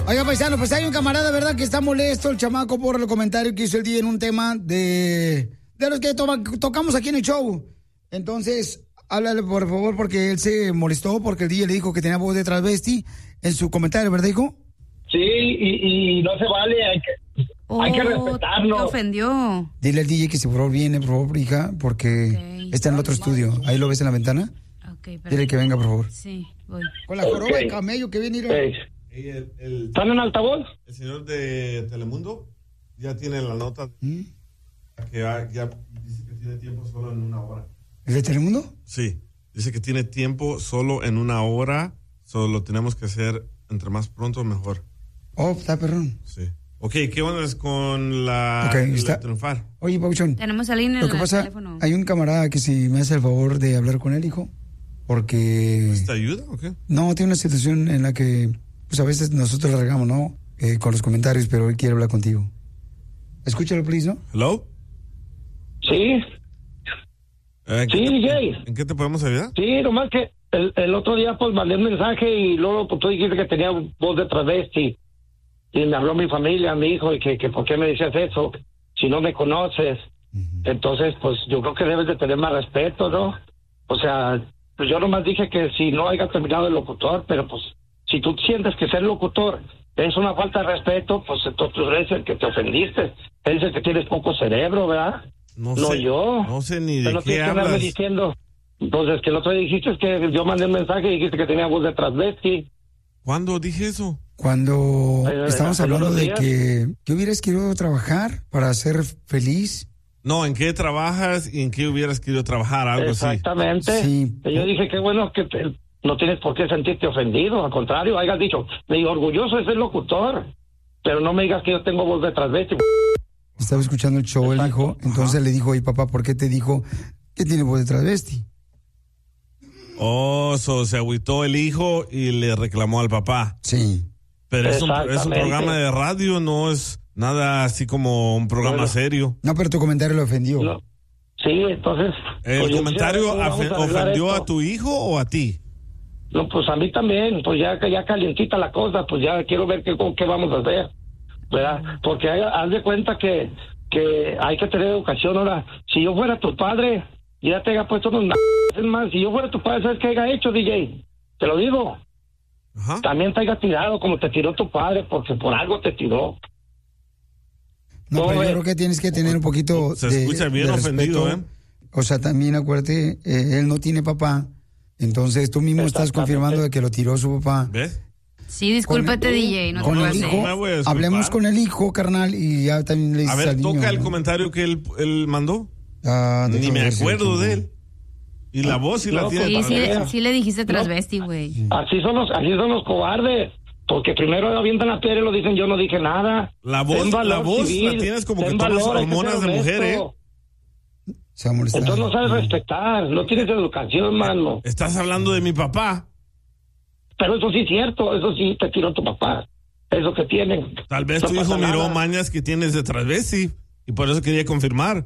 Oiga, paisano, pues hay un camarada, ¿verdad? Que está molesto el chamaco por el comentario que hizo el día en un tema de los que tocamos aquí en el show. Entonces, háblale por favor, porque él se molestó porque el día le dijo que tenía voz de travesti en su comentario, ¿verdad, hijo? Sí, y no se vale, hay que respetarlo. Te ofendió. Dile al DJ que si por favor viene, por favor, hija, porque está en el otro estudio. Ahí lo ves en la ventana. Dile que venga, por favor. Sí, voy. Con la joroba de camello que viene. ¿Están en altavoz? El señor de Telemundo ya tiene la nota que ya dice que tiene tiempo solo en una hora. ¿El de Telemundo? Sí, dice que tiene tiempo solo en una hora, solo lo tenemos que hacer entre más pronto mejor. Oh, está perrón. Sí. Ok, ¿qué onda es con la triunfar? Oye, Pauchón. Tenemos a línea en el teléfono. Hay un camarada que si me hace el favor de hablar con él, hijo, porque... ¿Te ayuda o qué? No, tiene una situación en la que, pues a veces nosotros la regamos, ¿no? Con los comentarios, pero hoy quiere hablar contigo. Escúchalo, please, ¿no? ¿Hello? Sí. Sí, DJ. ¿En qué te podemos ayudar? Sí, nomás que el otro día pues mandé un mensaje y luego pues, tú dijiste que tenía voz de travesti. Y me habló mi familia, mi hijo, y que ¿por qué me decías eso? Si no me conoces. Entonces, pues yo creo que debes de tener más respeto, ¿no? O sea, pues yo nomás dije que si no haya terminado el locutor, pero pues si tú sientes que ser locutor es una falta de respeto, pues entonces tú eres el que te ofendiste. Eres el que tienes poco cerebro, ¿verdad? No sé, yo. No sé ni de qué hablas. Diciendo. Entonces, que el otro día dijiste que yo mandé un mensaje y dijiste que tenía voz de travesti. ¿Cuándo dije eso? Cuando estamos hablando de que hubieras querido trabajar para ser feliz. No, ¿en qué trabajas y en qué hubieras querido trabajar? Algo Exactamente. así. Sí. Yo dije que bueno que no tienes por qué sentirte ofendido. Al contrario, hayas dicho, me digo, orgulloso de ser locutor, pero no me digas que yo tengo voz de travesti. Estaba escuchando el show, el hijo, entonces le dijo, oye, papá, ¿por qué te dijo que tiene voz de travesti? Oh, se agüitó el hijo y le reclamó al papá. Sí. Pero es un programa de radio, no es nada así como un programa serio. No, pero tu comentario lo ofendió. No. Sí, entonces... ¿El comentario ofendió a tu hijo o a ti? No, pues a mí también, pues ya calientita la cosa, pues ya quiero ver qué vamos a hacer, ¿verdad? Porque haz de cuenta que hay que tener educación. Ahora, si yo fuera tu padre, ya te haya puesto unos es más, si yo fuera tu padre, ¿sabes qué haya hecho, DJ? Te lo digo. Ajá. También te haya tirado como te tiró tu padre, porque por algo te tiró. No, pero yo creo que tienes que tener un poquito se escucha bien ofendido, ¿eh? O sea, también acuérdate, él no tiene papá, entonces tú mismo estás confirmando de que lo tiró su papá. ¿Ves? Sí, discúlpate, DJ. No con te el hijo, hablemos con el hijo, carnal, y ya también le dices al niño. Toca el comentario que él mandó. Ni me acuerdo de él. Y la voz sí la tiene. Sí le dijiste transvesti, güey. Así son los cobardes. Porque primero avientan la piedra y lo dicen, yo no dije nada. La voz la tienes como que tomas hormonas de mujer, ¿eh? Entonces no sabes respetar, no tienes educación, mano. Estás hablando de mi papá. Pero eso sí es cierto, eso sí te tiró tu papá. Eso que tienen. Tal vez tu hijo miró mañas que tienes de travesti y por eso quería confirmar.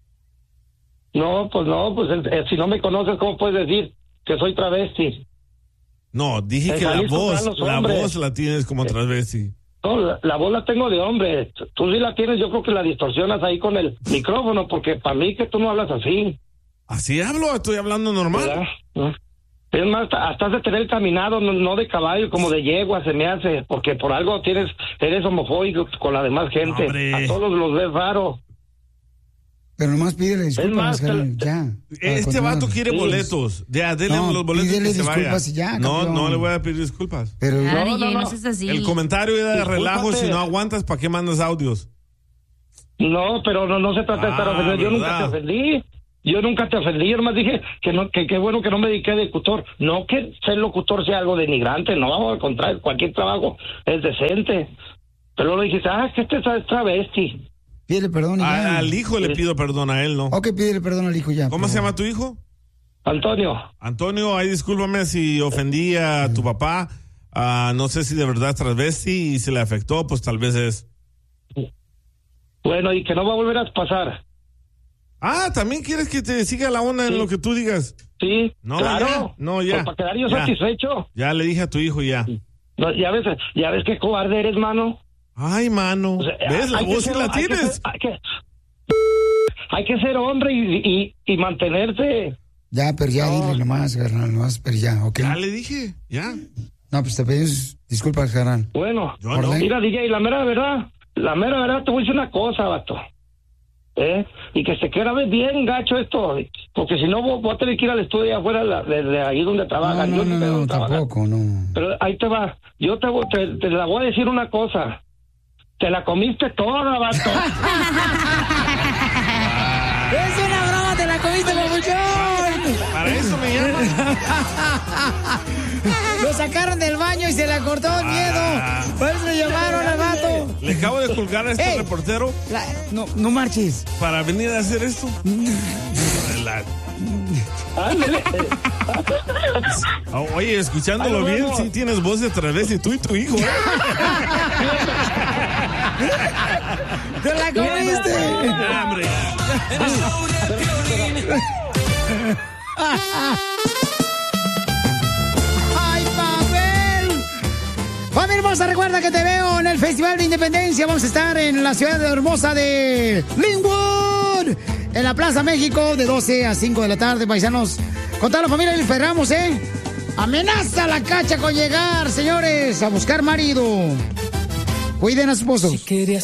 No, pues si no me conoces, ¿cómo puedes decir que soy travesti? No, dije que la voz la tienes como travesti. No, la voz la tengo de hombre. Tú sí la tienes, yo creo que la distorsionas ahí con el micrófono, porque para mí que tú no hablas así. ¿Así hablo? Estoy hablando normal. ¿verdad? Es más, hasta has de tener caminado, no de caballo, como de yegua se me hace, porque por algo eres homofóbico con la demás gente. No, a todos los ves raro. Pero nomás pídele disculpas, ya. Este vato quiere boletos. Ya, denle los boletos y que se vaya. Ya, no le voy a pedir disculpas. Pero no seas así. El comentario era de relajo. Si no aguantas, ¿para qué mandas audios? No, pero no se trata de estar ofendido. Yo nunca te ofendí. Yo nomás dije que qué bueno que no me dediqué de locutor. No que ser locutor sea algo denigrante, no, al contrario, cualquier trabajo es decente. Pero luego dijiste, que este es travesti. Pídele perdón. Al hijo le pido perdón, a él no. Ok, pídele perdón al hijo ya. ¿Cómo se llama tu hijo? Antonio. Antonio, ahí discúlpame si ofendí a tu papá. No sé si de verdad es travesti y si le afectó, pues tal vez es. Bueno, y que no va a volver a pasar. ¿También quieres que te siga la onda en lo que tú digas? Sí, no, claro. Ya. No, ya. Pues para quedar yo satisfecho. Ya le dije a tu hijo ya. No, ya ves qué cobarde eres, mano. Ay, mano. O sea, ¿ves? La voz sí la tienes. Hay que ser hombre y mantenerse. Ya, pero ya dile nomás, carnal, nomás, pero ya, ¿ok? Ya le dije, ya. No, pues te pedimos disculpas, carnal. Bueno, no. Mira, DJ, la mera verdad, te voy a decir una cosa, vato. Y que se grabe bien gacho esto, porque si no voy a tener que ir al estudio afuera de ahí donde trabajan. No, tampoco, no. Pero ahí te va, yo te la voy a decir una cosa, te la comiste toda, vato. ¡Es una broma, te la comiste, papuchón! Para eso me llaman. Lo sacaron del baño y se le cortó el miedo. Por eso le llamaron al vato. Le acabo de colgar a este reportero. No marches. Para venir a hacer esto. Oye, escuchándolo bien, sí tienes voz de travesti, tú y tu hijo. ¡Te la comiste! ¡Hombre! ¡Ay, papel! Familia hermosa, recuerda que te veo en el Festival de Independencia. Vamos a estar en la ciudad hermosa de Linwood, en la Plaza México, de 12 a 5 de la tarde, paisanos. Con toda la familia les esperamos, Amenaza la cacha con llegar, señores, a buscar marido. Cuiden a sus esposos.